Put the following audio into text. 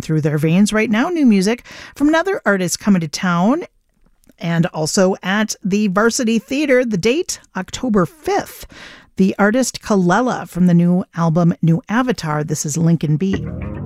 through their veins right now. New music from another artist coming to town, and also at the Varsity Theatre. The date, October 5th. The artist Kalela from the new album New Avatar. This is Lincoln B.